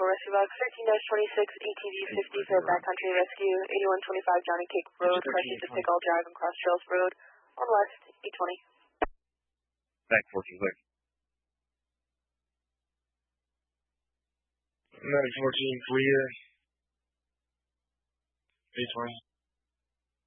Rescue Box 13-26 ATV 50 for Backcountry Rescue, 8125 Johnny Cake Road, requesting to take all drive and cross Trails Road on West 820. Back 14 clear. Medic 14 clear. 820.